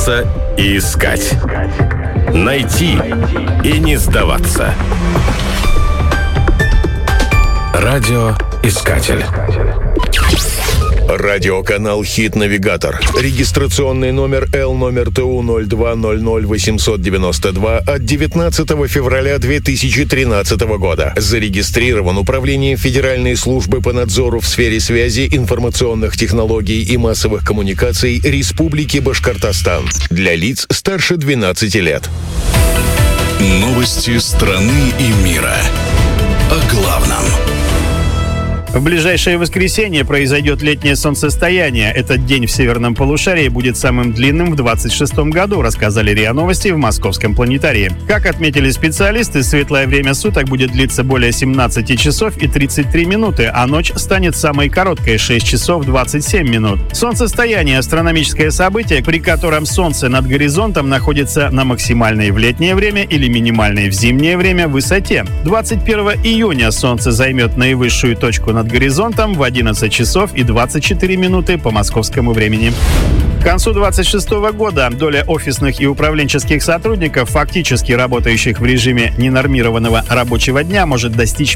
Бояться и искать. Найти и не сдаваться. Радиоискатель. Радиоканал «Хит-навигатор». Регистрационный номер L-номер ТУ 02000892 от 19 февраля 2013 года. Зарегистрирован Управлением Федеральной службы по надзору в сфере связи, информационных технологий и массовых коммуникаций Республики Башкортостан. Для лиц старше 12 лет. Новости страны и мира. О главном. В ближайшее воскресенье произойдет летнее солнцестояние. Этот день в северном полушарии будет самым длинным в 26-м году, рассказали РИА Новости в Московском планетарии. Как отметили специалисты, светлое время суток будет длиться более 17 часов и 33 минуты, а ночь станет самой короткой – 6 часов 27 минут. Солнцестояние – астрономическое событие, при котором Солнце над горизонтом находится на максимальной в летнее время или минимальной в зимнее время высоте. 21 июня Солнце займет наивысшую точку над горизонтом в 11 часов и 24 минуты по московскому времени. К концу 2026 года доля офисных и управленческих сотрудников, фактически работающих в режиме ненормированного рабочего дня, может достичь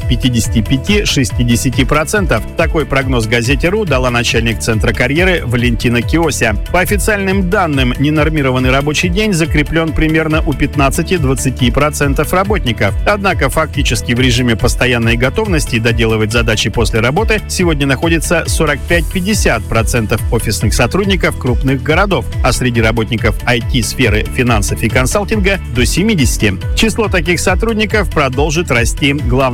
55-60%. Такой прогноз газете «РУ» дала начальник Центра карьеры Валентина Киося. По официальным данным, ненормированный рабочий день закреплен примерно у 15-20% работников. Однако фактически в режиме постоянной готовности доделывать задачи после работы сегодня находится 45-50% офисных сотрудников крупных городов, а среди работников IT-сферы, финансов и консалтинга до 70%. Число таких сотрудников продолжит расти. Главное